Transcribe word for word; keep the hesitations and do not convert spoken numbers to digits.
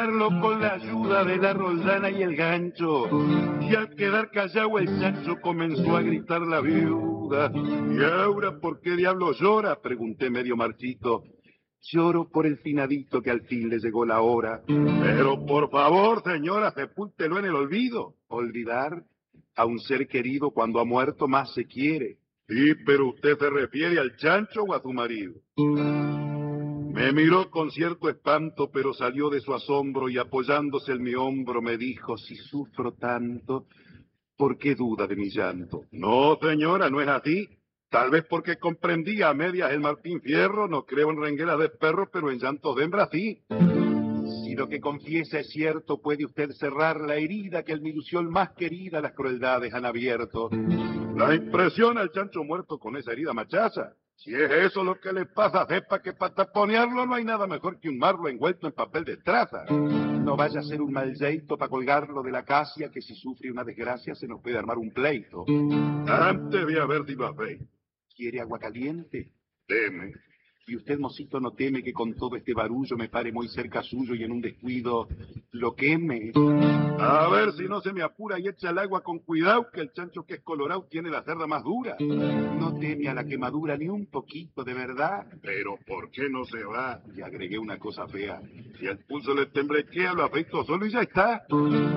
sacarlo con la ayuda de la roldana y el gancho. Y al quedar callado el chancho comenzó a gritar la viuda. ¿Y ahora por qué diablo llora?, pregunté medio marchito. Lloro por el finadito que al fin le llegó la hora. Pero por favor, señora, sepúltelo en el olvido. ¿Olvidar? A un ser querido cuando ha muerto más se quiere. Sí, pero usted se refiere al chancho o a su marido. Me miró con cierto espanto, pero salió de su asombro y apoyándose en mi hombro me dijo, si sufro tanto, ¿por qué duda de mi llanto? No, señora, no es así. Tal vez porque comprendía a medias el Martín Fierro, no creo en rengueras de perros, pero en llantos de hembra sí. Si lo que confiesa es cierto, puede usted cerrar la herida que el mi ilusión más querida las crueldades han abierto. La impresiona el chancho muerto con esa herida machaza. Si es eso lo que le pasa, sepa que para taponearlo no hay nada mejor que un marlo envuelto en papel de estraza. No vaya a ser un mal jeito para colgarlo de la acacia, que si sufre una desgracia se nos puede armar un pleito. Antes de haber dicho a fe. ¿Quiere agua caliente? Deme. Y usted, mocito, no teme que con todo este barullo me pare muy cerca suyo y en un descuido lo queme. A ver si no se me apura y echa el agua con cuidado, que el chancho que es colorado tiene la cerda más dura. No teme a la quemadura ni un poquito, de verdad. Pero ¿por qué no se va? Y agregué una cosa fea. Si el pulso le temblequea, lo afecto solo y ya está.